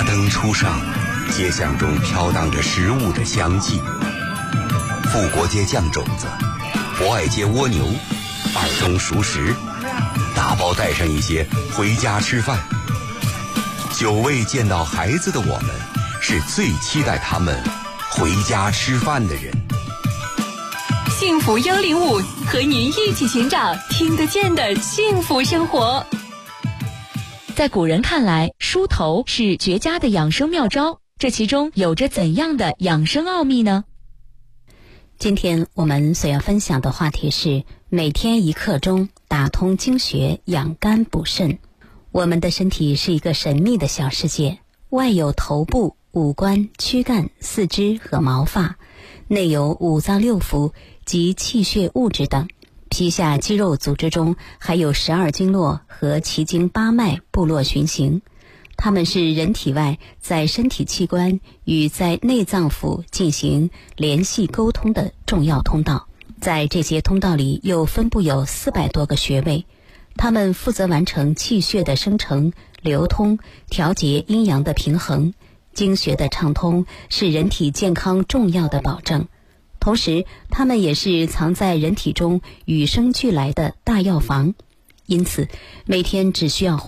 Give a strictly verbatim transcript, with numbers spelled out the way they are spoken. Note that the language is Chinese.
灯初上，街巷中飘荡着食物的香气。富国街酱种子，博爱街蜗牛，二中熟食，打包带上一些回家吃饭。久未见到孩子的我们，是最期待他们回家吃饭的人。 幸福幺零五，和您一起寻找听得见的幸福生活。 在古人看来，梳头是绝佳的养生妙招，这其中有着怎样的养生奥秘呢？ 今天我们所要分享的话题是每天一刻钟打通经穴，养肝补肾。我们的身体是一个神秘的小世界，外有头部、五官、躯干、四肢和毛发，内有五脏六腑及气血物质等，皮下肌肉组织中还有十二经络和奇经八脉部落循行，它们是人体外在身体器官与在内脏腑进行联系沟通的重要通道。在这些通道里又分布有四百多个穴位，它们负责完成气血的生成、流通，调节阴阳的平衡。经穴的畅通是人体健康重要的保证，同时它们也是藏在人体中与生俱来的大药房。因此每天只需要